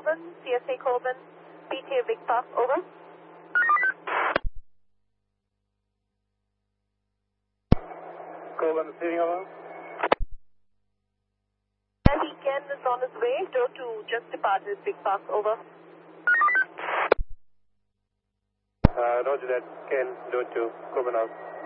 Colburn, CSA Colburn, PTA Big Park, over. Colburn receiving, over. Ken is on his way, door 2 just departed Big Park, over. Roger that, Ken, door 2, Colburn out.